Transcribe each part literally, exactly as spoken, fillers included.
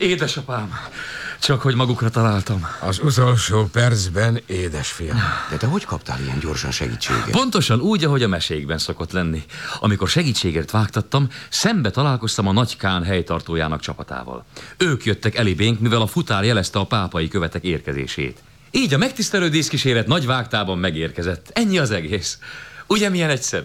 Édesapám, csak hogy magukra találtam. Az utolsó percben, édesfiam. De te hogy kaptál ilyen gyorsan segítséget? Pontosan úgy, ahogy a mesékben szokott lenni. Amikor segítségért vágtattam, szembe találkoztam a Nagy Kán helytartójának csapatával. Ők jöttek elibénk, mivel a futár jelezte a pápai követek érkezését. Így a megtisztelő díszkíséret nagy vágtában megérkezett. Ennyi az egész. Ugye milyen egyszerű?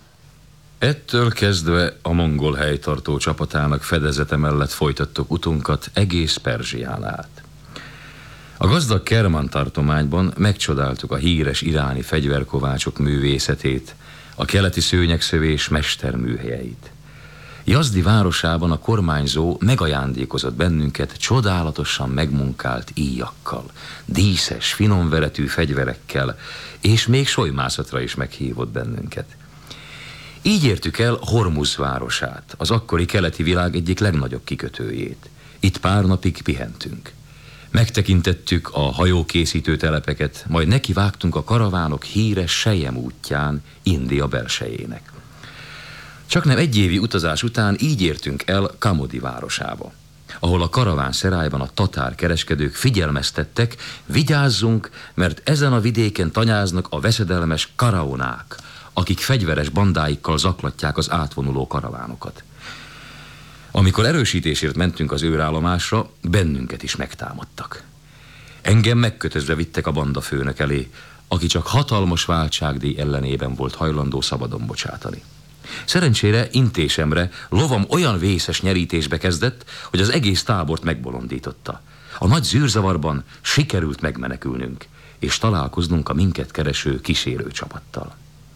Ettől kezdve a mongol helytartó csapatának fedezete mellett folytattuk utunkat egész Perzsián át. A gazdag Kerman tartományban megcsodáltuk a híres iráni fegyverkovácsok művészetét, a keleti szőnyegszövés mesterműhelyeit. Yazdi városában a kormányzó megajándékozott bennünket csodálatosan megmunkált íjakkal, díszes, finomveretű fegyverekkel, és még solymászatra is meghívott bennünket. Így értük el Hormuz városát, az akkori keleti világ egyik legnagyobb kikötőjét. Itt pár napig pihentünk. Megtekintettük a hajókészítő telepeket, majd nekivágtunk a karavánok híres Sejem útján, India belsejének. Csaknem egyévi utazás után így értünk el Kamodi városába, ahol a karaván szerájban a tatár kereskedők figyelmeztettek, vigyázzunk, mert ezen a vidéken tanyáznak a veszedelmes karaonák, akik fegyveres bandáikkal zaklatják az átvonuló karavánokat. Amikor erősítésért mentünk az őrállomásra, bennünket is megtámadtak. Engem megkötözve vittek a banda főnök elé, aki csak hatalmas váltságdíj ellenében volt hajlandó szabadon bocsátani. Szerencsére, intésemre lovam olyan vészes nyerítésbe kezdett, hogy az egész tábort megbolondította. A nagy zűrzavarban sikerült megmenekülnünk, és találkoznunk a minket kereső kísérő csapattal.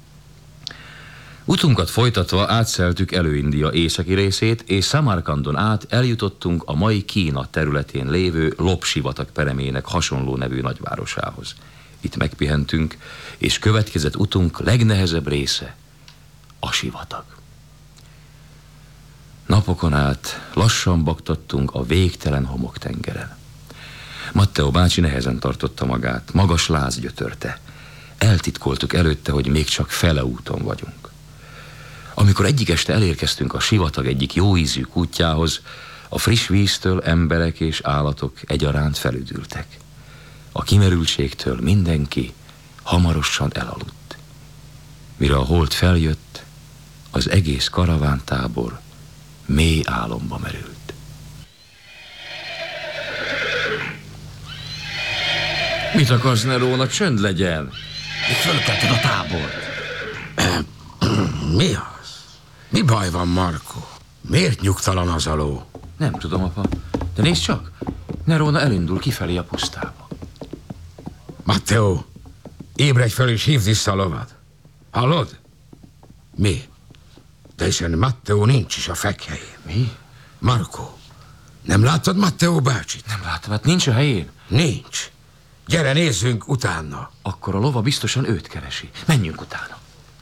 Utunkat folytatva átszeltük Elő-India északi részét, és Samarkandon át eljutottunk a mai Kína területén lévő Lop-sivatag peremének hasonló nevű nagyvárosához. Itt megpihentünk, és következett utunk legnehezebb része, a sivatag. Napokon át lassan baktattunk a végtelen homoktengeren. Matteo bácsi nehezen tartotta magát, magas láz gyötörte. Eltitkoltuk előtte, hogy még csak fele úton vagyunk. Amikor egyik este elérkeztünk a sivatag egyik jóízű kútjához, a friss víztől emberek és állatok egyaránt felüdültek. A kimerültségtől mindenki hamarosan elaludt. Mire a hold feljött, az egész karavántábor mély álomba merült. Mit akarsz, Neróna? Csönd legyen! Még fölkelted a tábort. Mi az? Mi baj van, Markó? Miért nyugtalan az a ló? Nem tudom, apa. De nézd csak! Neróna elindul kifelé a pusztába. Matteo, ébredj fel és hívd vissza a lovad. Hallod? Mi? De hiszen Matteo nincs is a fekhelyén. Mi? Markó, nem láttad Matteo bácsit? Nem látom, hát nincs a helyén. Nincs. Gyere, nézzünk utána. Akkor a lova biztosan őt keresi. Menjünk utána.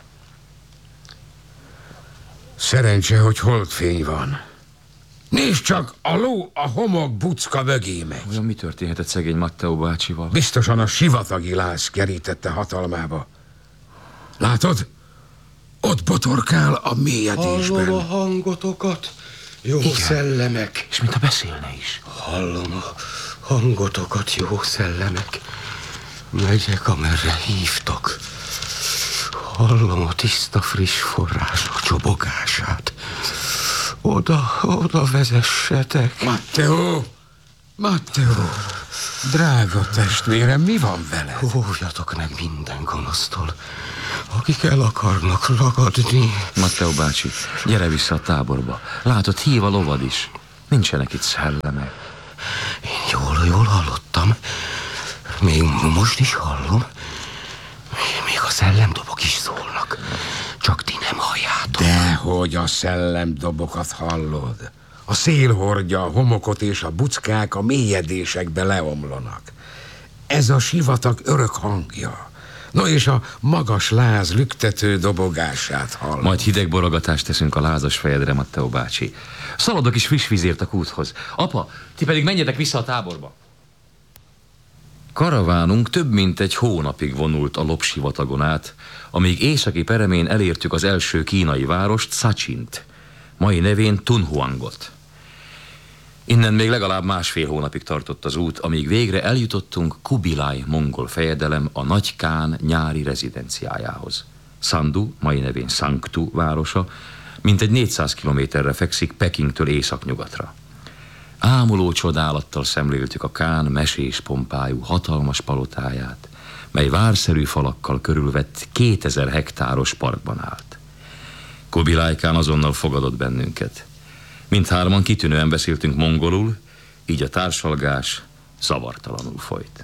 Szerencse, hogy holdfény van. Nézd csak, a ló a homok bucka mögé megy. Olyan mi történhetett szegény Matteo bácsival? Biztosan a sivatagi láz kerítette hatalmába. Látod? Ott botorkál a mélyedésben. Hallom a hangotokat, jó Igen. szellemek. És mintha beszélne is. Hallom a hangotokat, jó szellemek. Megyek, amerre hívtok. Hallom a tiszta, friss források csobogását. Oda, oda vezessetek. Matteo! Matteo! Drága testvérem, mi van veled? Óvjatok meg minden gonosztól, akik el akarnak ragadni. Matteo bácsi, gyere vissza a táborba. Látod, hív a lovad is. Nincsenek itt szellemek. Én jól, jól hallottam. Még most is hallom. Még a szellemdobok is szólnak. Csak ti nem halljátok. Dehogy a szellemdobokat hallod. A szél hordja a homokot, és a buckák a mélyedésekbe leomlanak. Ez a sivatag örök hangja. No, és a magas láz lüktető dobogását hallod. Majd hideg borogatást teszünk a lázas fejedre, Matteo bácsi. Szaladok is friss vízért a kúthoz. Apa, ti pedig menjetek vissza a táborba. Karavánunk több mint egy hónapig vonult a Lop-sivatagon át, amíg északi peremén elértük az első kínai várost, Szacsint, mai nevén Tunhuangot. Innen még legalább másfél hónapig tartott az út, amíg végre eljutottunk Kubilai mongol fejedelem a Nagy Kán nyári rezidenciájához. Sandu, mai nevén Sangtu városa, mintegy négyszáz kilométerre fekszik Pekingtől északnyugatra. Ámuló csodálattal szemléltük a Kán mesés pompájú hatalmas palotáját, mely várszerű falakkal körülvett kétezer hektáros parkban állt. Kubilai Kán azonnal fogadott bennünket. Mindhárman kitűnően beszéltünk mongolul, így a társalgás zavartalanul folyt.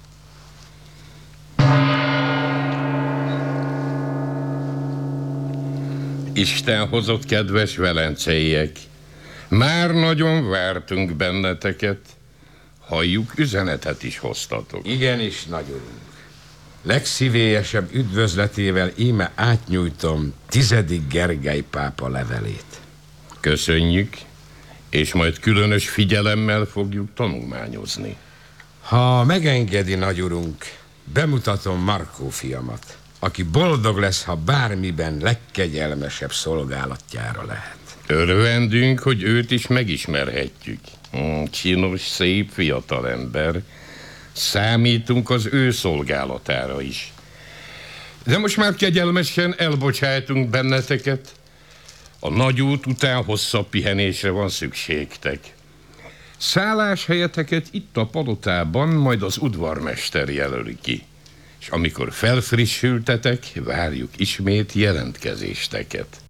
Isten hozott, kedves velenceiek! Már nagyon vártunk benneteket. Halljuk, üzenetet is hoztatok. Igenis, nagyurunk. Legszívélyesebb üdvözletével íme átnyújtom tizedik Gergely pápa levelét. Köszönjük, és majd különös figyelemmel fogjuk tanulmányozni. Ha megengedi, nagyurunk, bemutatom Markó fiamat, aki boldog lesz, ha bármiben legkegyelmesebb szolgálatjára lehet. Örvendünk, hogy őt is megismerhetjük. Hmm, csinos, szép fiatalember. Számítunk az ő szolgálatára is. De most már kegyelmesen elbocsájtunk benneteket. A nagy út után hosszabb pihenésre van szükségtek. Szálláshelyeteket itt a palotában majd az udvarmester jelöli ki. És amikor felfrissültetek, várjuk ismét jelentkezésteket.